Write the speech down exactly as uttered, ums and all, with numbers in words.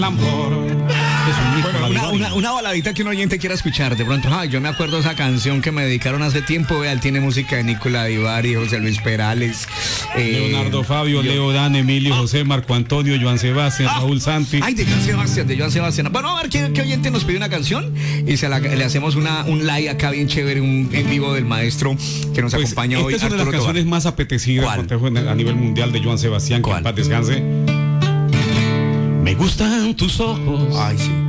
Bueno, una, una, una baladita que un oyente quiera escuchar. De pronto, ay, yo me acuerdo de esa canción que me dedicaron hace tiempo. Vea, él tiene música de Nicola Divari, José Luis Perales, eh, Leonardo Fabio, yo, Leo Dan, Emilio, ah, José, Marco Antonio, Joan Sebastián, ah, Raúl Santi. Ay, de Joan Sebastián, de Joan Sebastián. Bueno, a ver qué, qué oyente nos pide una canción y se la, le hacemos una, un live acá bien chévere, un en vivo del maestro que nos pues acompaña esta hoy. Esta es una de las canciones más apetecidas a nivel mundial de Joan Sebastián, que en paz descanse. Me gustan tus ojos. Ay, sí.